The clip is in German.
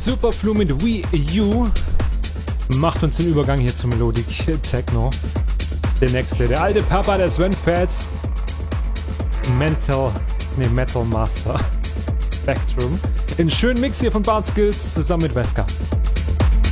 Superflu mit We You macht uns den Übergang hier zur Melodic Techno. Der nächste, der alte Papa, der Sven Fett, Metal Master Spectrum. Einen schönen Mix hier von Bart Skills zusammen mit Wesker.